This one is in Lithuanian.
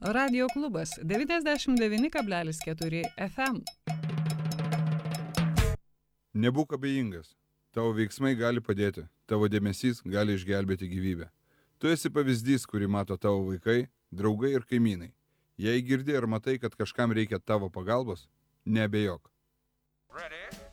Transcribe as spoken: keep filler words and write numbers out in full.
Radio klubas devyniasdešimt devyni kablelis keturi F M. Nebūk abejingas. Tavo veiksmai gali padėti. Tavo dėmesys gali išgelbėti gyvybę. Tu esi pavyzdys, kurį mato tavo vaikai, draugai ir kaimynai. Jei girdi ar matai, kad kažkam reikia tavo pagalbos, neabejok. Ready?